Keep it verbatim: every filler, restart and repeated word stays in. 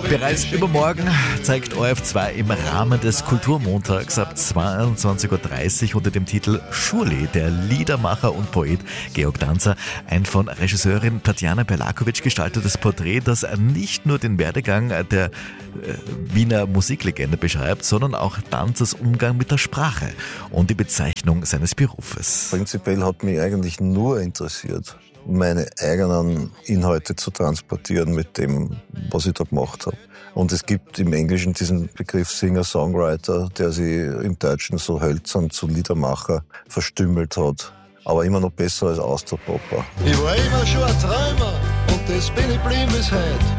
Bereits übermorgen zeigt O R F zwei im Rahmen des Kulturmontags ab zweiundzwanzig Uhr dreißig unter dem Titel Schurli, der Liedermacher und Poet Georg Danzer, ein von Regisseurin Tatjana Berlakovic gestaltetes Porträt, das nicht nur den Werdegang der äh, Wiener Musiklegende beschreibt, sondern auch Danzers Umgang mit der Sprache und die Bezeichnung seines Berufes. Prinzipiell hat mich eigentlich nur interessiert, meine eigenen Inhalte zu transportieren mit dem, was ich da gemacht habe. Und es gibt im Englischen diesen Begriff Singer-Songwriter, der sich im Deutschen so hölzern zu Liedermacher verstümmelt hat. Aber immer noch besser als Austropopper. Ich war immer schon ein Träumer und das bin ich blieb bis heute.